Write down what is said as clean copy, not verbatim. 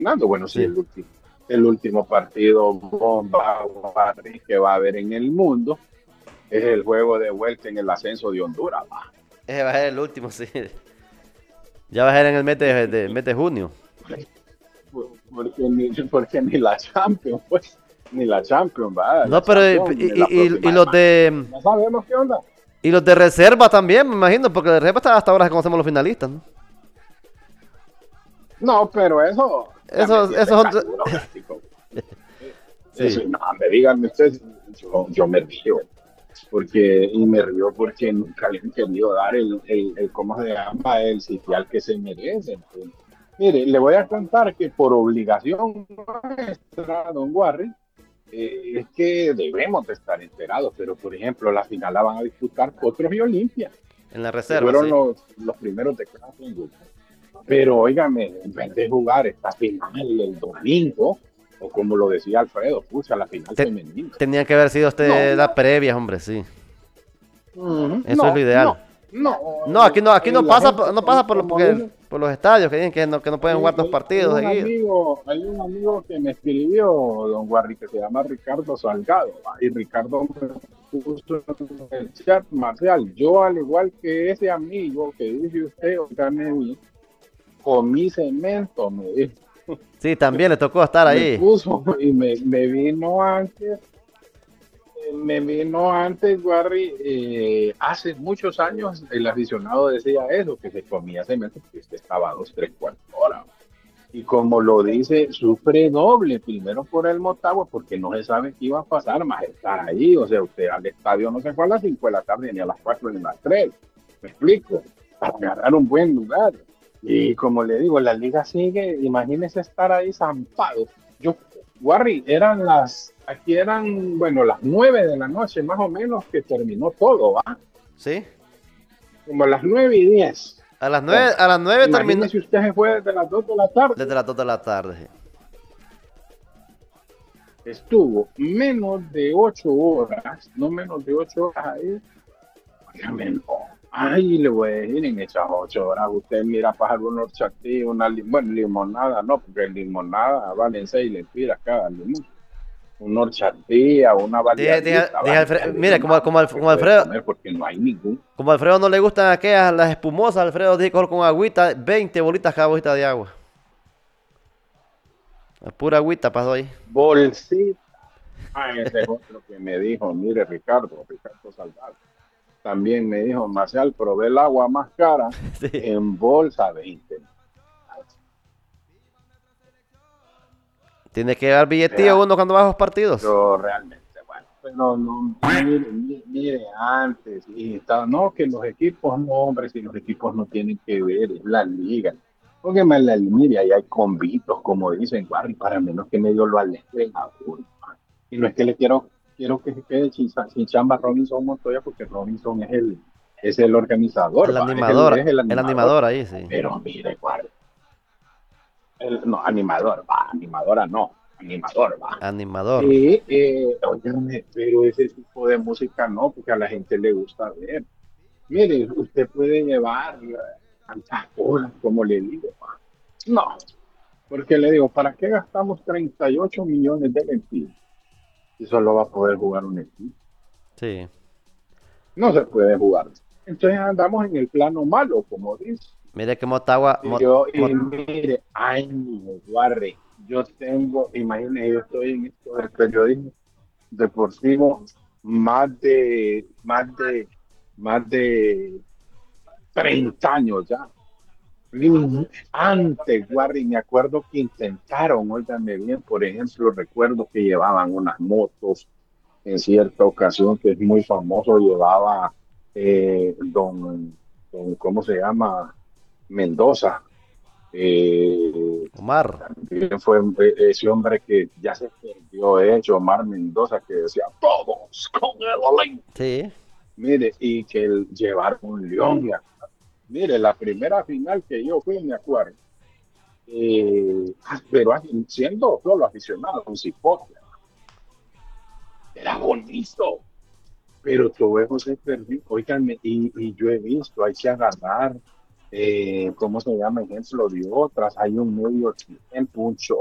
Bueno, sí, Sí. el último partido bomba Barry, que va a haber en el mundo es el juego de vuelta en el ascenso de Honduras. Va. Ese va a ser el último, sí. Ya va a ser en el mes de junio. Porque ni la Champions, pues, ni la Champions, va, la No, pero Champions la próxima los semana. de Ya sabemos qué onda. y los de reserva también, me imagino, porque de reserva hasta ahora conocemos los finalistas, ¿no? No, pero eso ya me Esos, tiene esos son... casi burocrático. Eso, Sí. no, me díganme ustedes, yo me río, y me río porque nunca le han querido dar ¿cómo se llama? El sitial que se merece. Mire, le voy a contar que por obligación nuestra, don Warren, es que debemos de estar enterados, pero por ejemplo, la final la van a disputar Potros y Olimpia, En la que reserva, fueron sí. los primeros de cada grupo. Pero óigame, en vez de jugar esta final el domingo, o como lo decía Alfredo, pucha, la final Te- femenina. Tenían que haber sido No, las previas, hombre, sí. Eso es lo no, ideal. no, no. No, aquí no La pasa, gente, no pasa como dice, por los estadios que dicen que no pueden jugar dos hay partidos un seguidos. amigo, que me escribió, don Guarri, que se llama Ricardo Salgado, y Ricardo me puso en el chat, Marcial, yo al igual que ese amigo que dice usted, oiga, comí cemento, me dijo. Sí, también le tocó estar Me ahí. puso y me vino antes, Barry, hace muchos años el aficionado decía eso, que se comía cemento porque este estaba a 2, 3 cuartos horas. Y como lo dice, sufre doble, primero por el Motagua, porque no se sabe qué iba a pasar, más estar ahí, o sea, usted al estadio no se fue a las 5 de la tarde ni a las 4 ni a las 3, me explico, para agarrar un buen lugar. Y como le digo, la liga sigue, imagínese estar ahí zampado. Yo, Warry, aquí eran, bueno, las 9 de la noche más o menos que terminó todo, ¿va? ¿Sí? Como a las 9:10. A Póngale. las 9 terminó. Imagínese usted se fue desde las 2 de la tarde. Desde las 2 de la tarde. Sí. Estuvo menos de 8 horas, no menos de 8 horas ahí. Óigame, no. Ay, le voy a decir, en esas 8 horas usted mira pasar un horchata, bueno, limonada, no, porque limonada valen 6 lempiras cada limón. Un horchatilla, una baleadita, va, ya es lo Mire, más que puede comer porque no hay ningún. Como a Alfredo no le gustan aquellas, las espumosas, Alfredo dijo con agüita, 20 bolitas cada bolita de agua. La pura agüita pasó ahí. Bolsita. Ah, ese es otro que me dijo, mire, Ricardo Salgado. También me dijo, Marcial, probé el agua más cara Sí. en bolsa 20. Tiene que dar billetillo Vea, uno cuando va a los partidos. pero realmente, bueno, pero no, mire, antes, y estaba, no, que los equipos, no, hombre, si los equipos no tienen que ver, es la liga. Porque más la liga, ahí hay convitos, como dicen, Barry, para menos que medio lo alegren a uno. Y no es que quiero que se quede sin chamba Robinson Montoya, porque Robinson es el organizador, va, es el El animador. animador ahí, sí. Pero mire, Barry, no, animador, va, animadora no, animador, va. Animador. Óigame, pero ese tipo de música no, porque a la gente le gusta ver. Mire, usted puede llevar tantas horas, como le digo. No, porque le digo, ¿para qué gastamos 38 millones de lempiras si solo va a poder jugar un equipo? Sí. No se puede jugar. Entonces andamos en el plano malo, como dice. Mire que Motagua. Y mire, ay, guarde, imagínese, yo estoy en esto del periodismo deportivo más de 30 años ya. Antes, Warren, me acuerdo que intentaron, óigame bien, por ejemplo, recuerdo que llevaban unas motos en cierta ocasión, que es muy famoso, llevaba ¿cómo se llama? Mendoza. Omar. También fue ese hombre que ya se perdió, Omar Mendoza, que decía, todos con el Olimpia. Sí. Mire, y que llevar un León. Mire, la primera final que yo fui, me acuerdo, pero siendo solo aficionado, un cipote, era bonito, pero todo eso se perdió. Oigan, y yo he visto, hay que agarrar. ¿cómo se llama? Ejemplo de otras, hay un medio tiempo, un show